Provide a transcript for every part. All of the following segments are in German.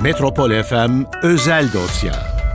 Metropol FM özel dosya.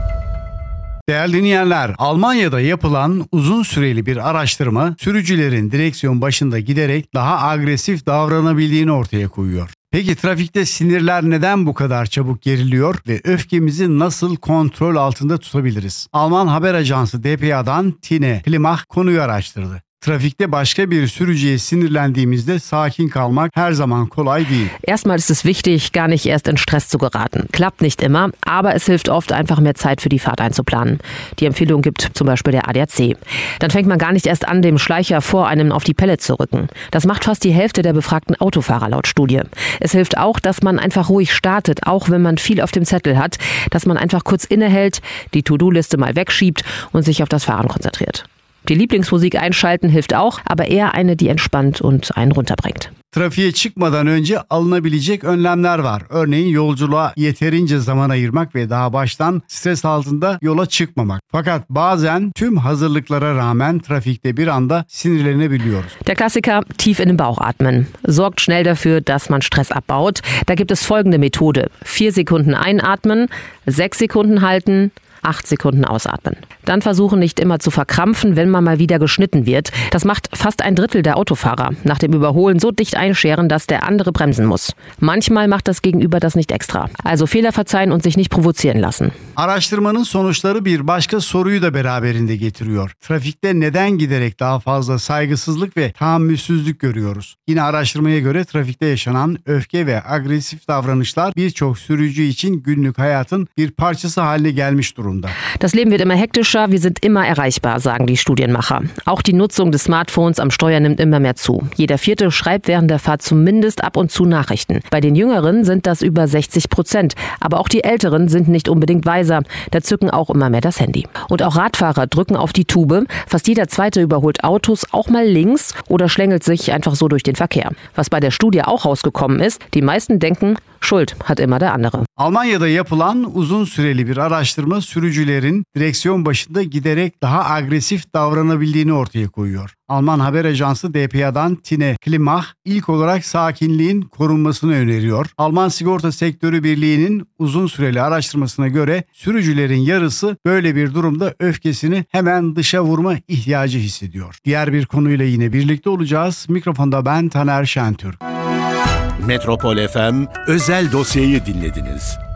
Değerli dinleyenler, Almanya'da yapılan uzun süreli bir araştırma sürücülerin direksiyon başında giderek daha agresif davranabildiğini ortaya koyuyor. Peki trafikte sinirler neden bu kadar çabuk geriliyor ve öfkemizi nasıl kontrol altında tutabiliriz? Alman haber ajansı dpa'dan Tine Klimach konuyu araştırdı. Trafikte başka bir sürücüye sinirlendiğimizde sakin kalmak her zaman kolay değil. Erstmal ist es wichtig, gar nicht erst in Stress zu geraten. Klappt nicht immer, aber es hilft oft, einfach mehr Zeit für die Fahrt einzuplanen. Die Empfehlung gibt zum Beispiel der ADAC. Dann fängt man gar nicht erst an, dem Schleicher vor einem auf die Pelle zu rücken. Das macht fast die Hälfte der befragten Autofahrer laut Studie. Es hilft auch, dass man einfach ruhig startet, auch wenn man viel auf dem Zettel hat, dass man einfach kurz innehält, die To-Do-Liste mal wegschiebt und sich auf das Fahren konzentriert. Die Lieblingsmusik einschalten hilft auch, aber eher eine, die entspannt und einen runterbringt. Trafiğe çıkmadan önce alınabilecek önlemler var. Örneğin yolculuğa yeterince zaman ayırmak ve daha baştan stres altında yola çıkmamak. Fakat bazen tüm hazırlıklara rağmen trafikte bir anda sinirlenebiliyoruz. Der Klassiker, tief in den Bauch atmen. Sorgt schnell dafür, dass man Stress abbaut. Da gibt es folgende Methode. 4 Sekunden einatmen, 6 Sekunden halten, 8 Sekunden ausatmen. Dann versuchen nicht immer zu verkrampfen, wenn man mal wieder geschnitten wird. Das macht fast ein Drittel der Autofahrer. Nach dem Überholen so dicht einscheren, dass der andere bremsen muss. Manchmal macht das Gegenüber das nicht extra. Also Fehler verzeihen und sich nicht provozieren lassen. Araştırmanın sonuçları bir başka soruyu da beraberinde getiriyor. Trafikte neden giderek daha fazla saygısızlık ve tahammülsüzlük görüyoruz? Yine araştırmaya göre trafikte yaşanan öfke ve agresif davranışlar birçok sürücü için günlük hayatın bir parçası haline gelmiş durumda. Das Leben wird immer hektischer, wir sind immer erreichbar, sagen die Studienmacher. Auch die Nutzung des Smartphones am Steuer nimmt immer mehr zu. Jeder Vierte schreibt während der Fahrt zumindest ab und zu Nachrichten. Bei den Jüngeren sind das über 60%. Aber auch die Älteren sind nicht unbedingt weiser. Da zücken auch immer mehr das Handy. Und auch Radfahrer drücken auf die Tube. Fast jeder Zweite überholt Autos auch mal links oder schlängelt sich einfach so durch den Verkehr. Was bei der Studie auch rausgekommen ist, die meisten denken, Schuld hat immer der andere. Almanya'da yapılan uzun süreli bir araştırma sürücülerin direksiyon başında giderek daha agresif davranabildiğini ortaya koyuyor. Alman haber ajansı dpa'dan Tine Klimach ilk olarak sakinliğin korunmasını öneriyor. Alman Sigorta Sektörü Birliği'nin uzun süreli araştırmasına göre sürücülerin yarısı böyle bir durumda öfkesini hemen dışa vurma ihtiyacı hissediyor. Diğer bir konuyla yine birlikte olacağız. Mikrofonda ben Taner Şentürk. Metropol FM özel dosyayı dinlediniz.